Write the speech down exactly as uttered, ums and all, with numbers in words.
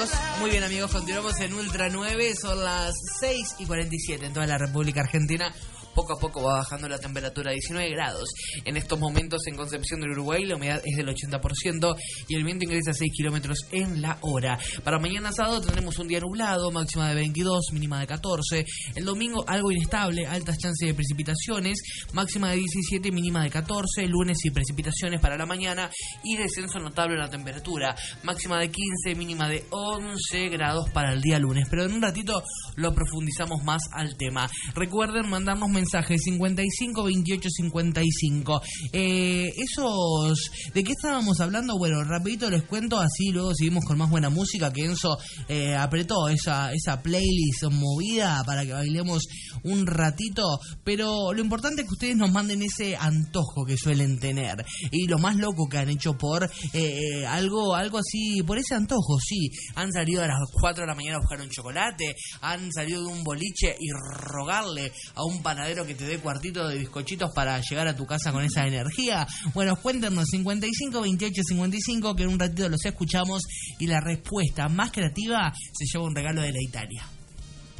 amigos. Muy bien, amigos. Continuamos en Ultra nueve. Son las seis y cuarenta y siete en toda la República Argentina. Poco a poco va bajando la temperatura a diecinueve grados. En estos momentos en Concepción del Uruguay la humedad es del ochenta por ciento y el viento ingresa a seis kilómetros en la hora. Para mañana sábado tendremos un día nublado, máxima de veintidós, mínima de catorce. El domingo algo inestable, altas chances de precipitaciones, máxima de diecisiete, mínima de catorce. Lunes y precipitaciones para la mañana y descenso notable en la temperatura, máxima de quince, mínima de once grados para el día lunes. Pero en un ratito lo profundizamos más al tema. Recuerden mandarnos mensajes mensaje cincuenta y cinco veintiocho cincuenta y cinco. Eh, esos, ¿de qué estábamos hablando? Bueno, rapidito les cuento, así luego seguimos con más buena música, que Enzo eh, apretó esa, esa playlist movida para que bailemos un ratito, pero lo importante es que ustedes nos manden ese antojo que suelen tener y lo más loco que han hecho por eh, algo, algo así, por ese antojo, sí. Han salido a las cuatro de la mañana a buscar un chocolate, han salido de un boliche y rogarle a un panadero que te dé cuartito de bizcochitos para llegar a tu casa con esa energía. Bueno, cuéntenos cincuenta y cinco veintiocho cincuenta y cinco, que en un ratito los escuchamos y la respuesta más creativa se lleva un regalo de la Italia.